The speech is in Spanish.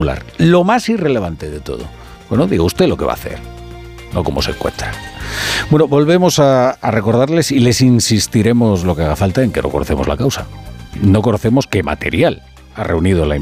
Lo más irrelevante de todo. Bueno, diga usted lo que va a hacer, no cómo se encuentra. Bueno, volvemos a recordarles y les insistiremos lo que haga falta en que no conocemos la causa. No conocemos qué material ha reunido la